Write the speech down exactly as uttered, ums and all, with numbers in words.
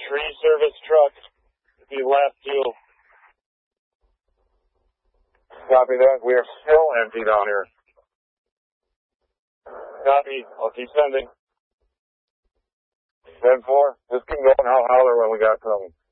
tree service truck to be left too. Copy that. We are still empty down here. Copy. I'll keep sending. ten four. Just keep going. I'll holler when we got something.